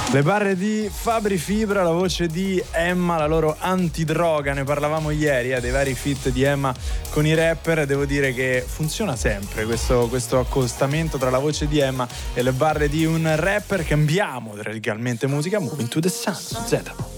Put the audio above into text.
Le barre di Fabri Fibra, la voce di Emma, la loro antidroga, ne parlavamo ieri, dei vari feat di Emma con i rapper. Devo dire che funziona sempre questo accostamento tra la voce di Emma e le barre di un rapper. Cambiamo radicalmente musica, Moving to the Sun su Z.